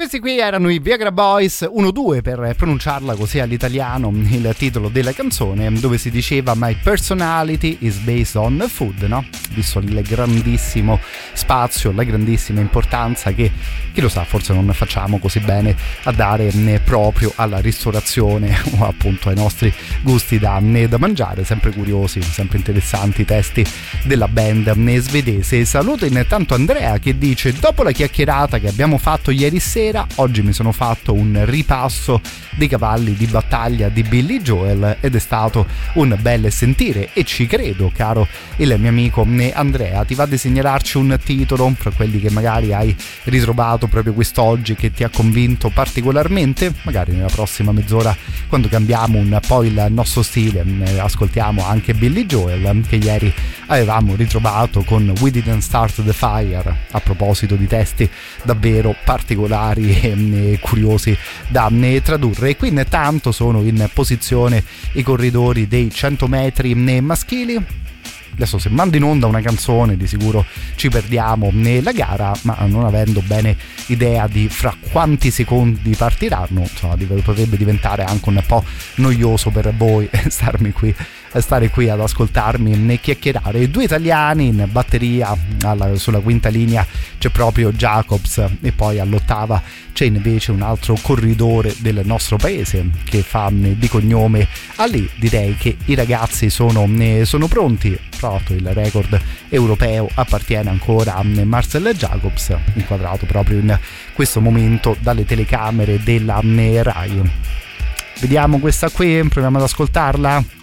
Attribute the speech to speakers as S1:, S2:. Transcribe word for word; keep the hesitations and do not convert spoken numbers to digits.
S1: Questi qui erano i Viagra Boys uno due, per pronunciarla così all'italiano, il titolo della canzone, dove si diceva My personality is based on food, no? Visto il grandissimo spazio, la grandissima importanza che, chi lo sa, forse non facciamo così bene a dare proprio alla ristorazione o appunto ai nostri gusti da, da mangiare. Sempre curiosi, sempre interessanti i testi della band svedese. Saluto intanto Andrea che dice: dopo la chiacchierata che abbiamo fatto ieri sera, oggi mi sono fatto un ripasso dei cavalli di battaglia di Billy Joel ed è stato un bel sentire, e ci credo, caro il mio amico Andrea. Ti va di segnalarci un titolo fra quelli che magari hai ritrovato proprio quest'oggi che ti ha convinto particolarmente? Magari nella prossima mezz'ora, quando cambiamo un po' il nostro stile, ascoltiamo anche Billy Joel, che ieri avevamo ritrovato con We Didn't Start the Fire, a proposito di testi davvero particolari e curiosi da tradurre. E qui intanto sono in posizione i corridori dei cento metri maschili. Adesso, se mando in onda una canzone, di sicuro ci perdiamo nella gara, ma non avendo bene idea di fra quanti secondi partiranno, insomma, potrebbe diventare anche un po' noioso per voi starmi qui stare qui ad ascoltarmi e chiacchierare. Due italiani in batteria, alla, sulla quinta linea c'è proprio Jacobs, e poi all'ottava c'è invece un altro corridore del nostro paese che fa di cognome Ali. Direi che i ragazzi sono, sono pronti. Tra l'altro il record europeo appartiene ancora a Marcel Jacobs, inquadrato proprio in questo momento dalle telecamere della Rai. Vediamo questa qui, proviamo ad ascoltarla.